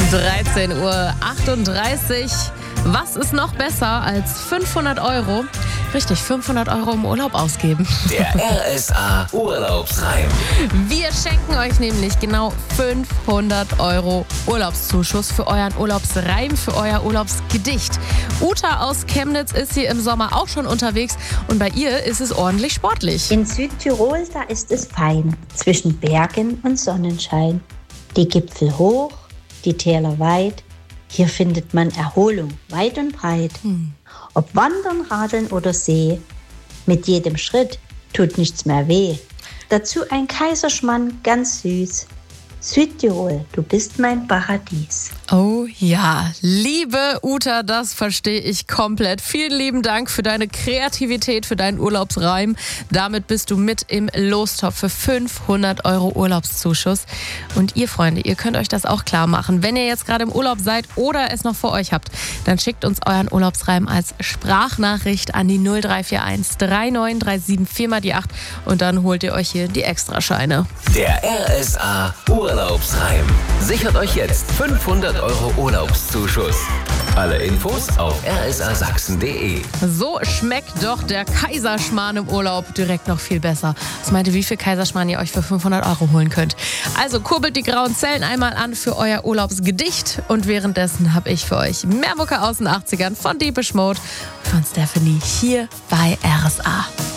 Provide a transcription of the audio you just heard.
13:38 Uhr. Was ist noch besser als 500 Euro? Richtig, 500 Euro im Urlaub ausgeben. Der RSA Urlaubsreim. Wir schenken euch nämlich genau 500 Euro Urlaubszuschuss für euren Urlaubsreim, für euer Urlaubsgedicht. Uta aus Chemnitz ist hier im Sommer auch schon unterwegs und bei ihr ist es ordentlich sportlich. In Südtirol, da ist es fein, zwischen Bergen und Sonnenschein. Die Gipfel hoch, die Täler weit, hier findet man Erholung weit und breit. Ob Wandern, Radeln oder See, mit jedem Schritt tut nichts mehr weh. Dazu ein Kaiserschmarrn, ganz süß. Südtirol, du bist mein Paradies. Oh ja, liebe Uta, das verstehe ich komplett. Vielen lieben Dank für deine Kreativität, für deinen Urlaubsreim. Damit bist du mit im Lostopf für 500 Euro Urlaubszuschuss. Und ihr Freunde, ihr könnt euch das auch klar machen. Wenn ihr jetzt gerade im Urlaub seid oder es noch vor euch habt, dann schickt uns euren Urlaubsreim als Sprachnachricht an die 0341 3937 4x8 und dann holt ihr euch hier die Extrascheine. Der RSA Urlaubsreim. Sichert euch jetzt 500 Euro Urlaubszuschuss. Alle Infos auf rsasachsen.de. So schmeckt doch der Kaiserschmarrn im Urlaub direkt noch viel besser. Was meint ihr, wie viel Kaiserschmarrn ihr euch für 500 Euro holen könnt? Also kurbelt die grauen Zellen einmal an für euer Urlaubsgedicht. Und währenddessen habe ich für euch mehr Mucke aus den 80ern von Depeche Mode, von Stephanie hier bei RSA.